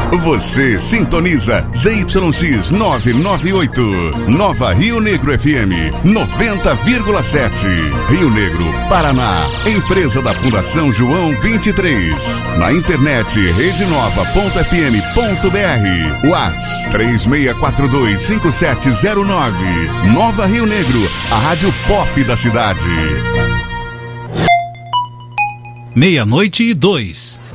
Você sintoniza ZYX 998, Nova Rio Negro FM 90,7. Rio Negro, Paraná. Empresa da Fundação João 23. Na internet redenova.fm.br. WhatsApp 36425709. Nova Rio Negro, a rádio pop da cidade. 00:02.